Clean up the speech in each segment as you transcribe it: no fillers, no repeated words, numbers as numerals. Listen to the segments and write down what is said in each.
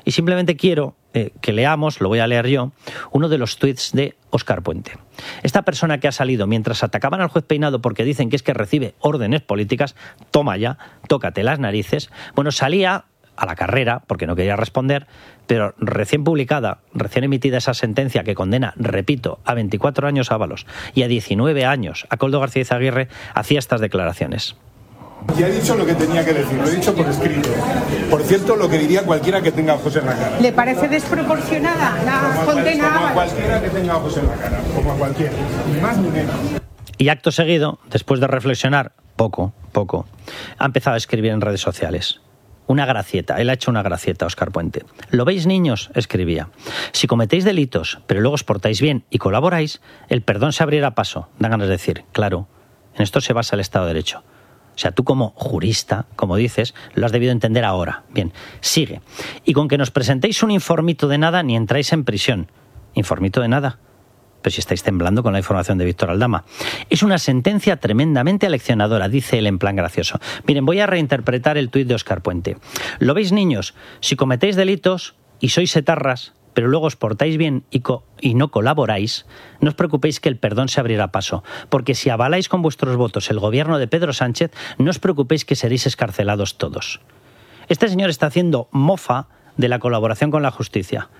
Y simplemente quiero que leamos, lo voy a leer yo, uno de los tuits de Óscar Puente. Esta persona que ha salido mientras atacaban al juez Peinado porque dicen que es que recibe órdenes políticas, toma ya, tócate las narices. Bueno, salía a la carrera, porque no quería responder, pero recién publicada, recién emitida esa sentencia que condena, repito, a 24 años a Ábalos y a 19 años a Koldo García Izaguirre, hacía estas declaraciones. Ya he dicho lo que tenía que decir, lo he dicho por escrito. Por cierto, lo que diría cualquiera que tenga ojos en la cara. ¿Le parece desproporcionada la condena? Como a cualquiera que tenga ojos en la cara, como a cualquiera, ni más ni menos. Y acto seguido, después de reflexionar, poco, ha empezado a escribir en redes sociales. Una gracieta, él ha hecho una gracieta, Óscar Puente. ¿Lo veis, niños?, escribía. Si cometéis delitos, pero luego os portáis bien y colaboráis, el perdón se abrirá paso. Dan ganas de decir, claro, en esto se basa el Estado de Derecho. O sea, tú como jurista, como dices, lo has debido entender ahora. Bien, sigue. Y con que nos presentéis un informito de nada, ni entráis en prisión. ¿Informito de nada? Pero si estáis temblando con la información de Víctor Aldama. Es una sentencia tremendamente aleccionadora, dice él en plan gracioso. Miren, voy a reinterpretar el tuit de Óscar Puente. ¿Lo veis, niños? Si cometéis delitos y sois etarras, pero luego os portáis bien y no colaboráis, no os preocupéis que el perdón se abrirá paso, porque si avaláis con vuestros votos el gobierno de Pedro Sánchez, no os preocupéis que seréis escarcelados todos. Este señor está haciendo mofa de la colaboración con la justicia.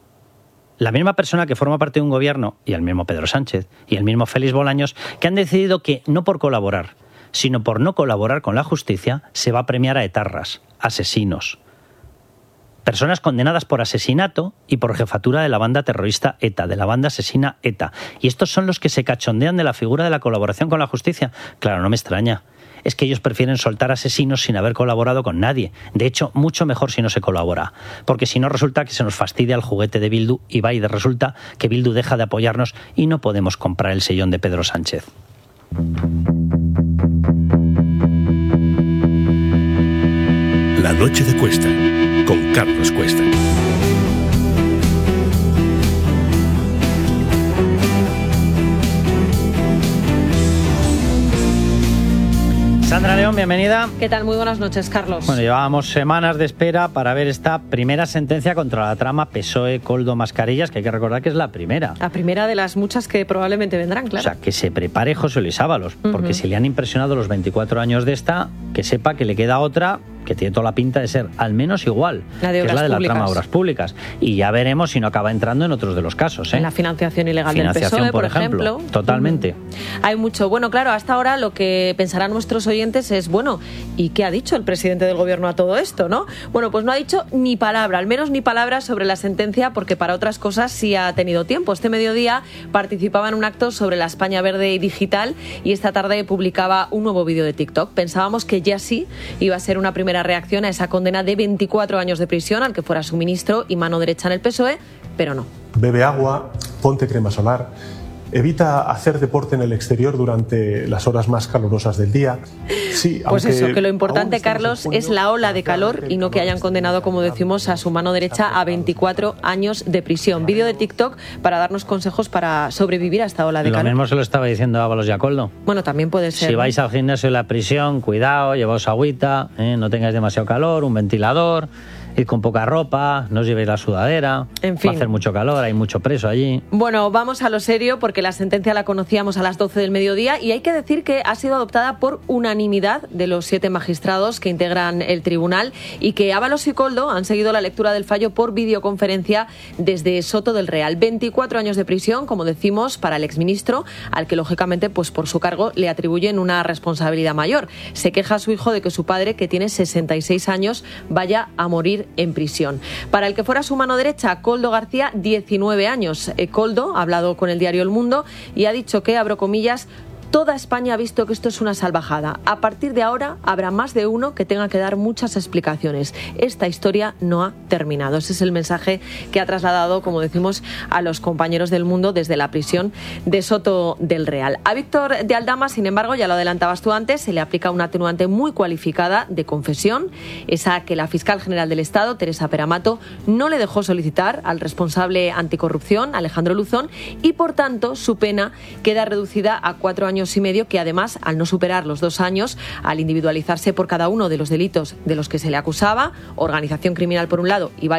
La misma persona que forma parte de un gobierno, y el mismo Pedro Sánchez, y el mismo Félix Bolaños, que han decidido que no por colaborar, sino por no colaborar con la justicia, se va a premiar a etarras, asesinos. Personas condenadas por asesinato y por jefatura de la banda terrorista ETA, de la banda asesina ETA. Y estos son los que se cachondean de la figura de la colaboración con la justicia. Claro, no me extraña. Es que ellos prefieren soltar asesinos sin haber colaborado con nadie. De hecho, mucho mejor si no se colabora. Porque si no, resulta que se nos fastidia el juguete de Bildu y va y resulta que Bildu deja de apoyarnos y no podemos comprar el sellón de Pedro Sánchez. La noche de Cuesta, con Carlos Cuesta. Sandra León, bienvenida. ¿Qué tal? Muy buenas noches, Carlos. Bueno, llevábamos semanas de espera para ver esta primera sentencia contra la trama PSOE-Koldo Mascarillas, que hay que recordar que es la primera. La primera de las muchas que probablemente vendrán, claro. O sea, que se prepare José Luis Ábalos, porque si le han impresionado los 24 años de esta, que sepa que le queda otra que tiene toda la pinta de ser al menos igual, la de que es la de públicas. La trama Obras Públicas. Y ya veremos si no acaba entrando en otros de los casos. En la financiación ilegal del PSOE, por ejemplo. Totalmente. Hay mucho. Bueno, claro, hasta ahora lo que pensarán nuestros oyentes es, bueno, ¿y qué ha dicho el presidente del gobierno a todo esto, no? Bueno, pues no ha dicho ni palabra, al menos ni palabra sobre la sentencia, porque para otras cosas sí ha tenido tiempo. Este mediodía participaba en un acto sobre la España verde y digital y esta tarde publicaba un nuevo vídeo de TikTok. Pensábamos que ya sí iba a ser una primera reacción a esa condena de 24 años de prisión al que fuera su ministro y mano derecha en el PSOE, pero no. Bebe agua, ponte crema solar, evita hacer deporte en el exterior durante las horas más calurosas del día. Sí, pues eso, que lo importante, Carlos, es la ola de calor y no que hayan condenado, como decimos, a su mano derecha a 24 años de prisión. Vídeo de TikTok para darnos consejos para sobrevivir a esta ola de calor. Lo mismo se lo estaba diciendo Ábalos y a Koldo. Bueno, también puede ser. Si vais al gimnasio en la prisión, cuidado, llevaos agüita, no tengáis demasiado calor, un ventilador. Id con poca ropa, no os llevéis la sudadera, en fin. Va a hacer mucho calor, hay mucho preso allí. Bueno, vamos a lo serio porque la sentencia la conocíamos a las 12 del mediodía y hay que decir que ha sido adoptada por unanimidad de los 7 magistrados que integran el tribunal y que Ábalos y Koldo han seguido la lectura del fallo por videoconferencia desde Soto del Real. 24 años de prisión, como decimos, para el exministro, al que lógicamente pues por su cargo le atribuyen una responsabilidad mayor. Se queja su hijo de que su padre, que tiene 66 años, vaya a morir en prisión. Para el que fuera su mano derecha, Koldo García, 19 años. Koldo ha hablado con el diario El Mundo y ha dicho que, abro comillas, toda España ha visto que esto es una salvajada. A partir de ahora habrá más de uno que tenga que dar muchas explicaciones. Esta historia no ha terminado. Ese es el mensaje que ha trasladado, como decimos, a los compañeros del Mundo desde la prisión de Soto del Real. A Víctor de Aldama, sin embargo, ya lo adelantabas tú antes, se le aplica una atenuante muy cualificada de confesión, esa que la fiscal general del Estado, Teresa Peramato, no le dejó solicitar al responsable anticorrupción, Alejandro Luzón, y por tanto su pena queda reducida a 4 años y medio, que además, al no superar los 2 años, al individualizarse por cada uno de los delitos de los que se le acusaba, organización criminal por un lado y